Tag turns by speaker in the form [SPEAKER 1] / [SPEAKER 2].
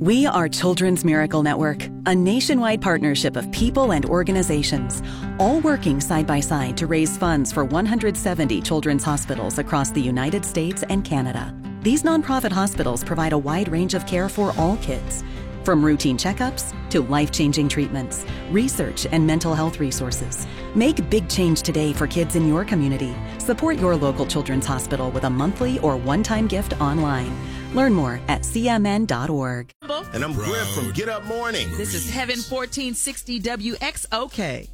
[SPEAKER 1] We are Children's Miracle Network, a nationwide partnership of people and organizations, all working side by side to raise funds for 170 children's hospitals across the United States and Canada. These nonprofit hospitals provide a wide range of care for all kids, from routine checkups to life-changing treatments, research, and mental health resources. Make big change today for kids in your community. Support your local children's hospital with a monthly or one-time gift online. Learn more at cmn.org.
[SPEAKER 2] And I'm Griff from Get Up Morning.
[SPEAKER 3] This is Heaven 1460 WXOK.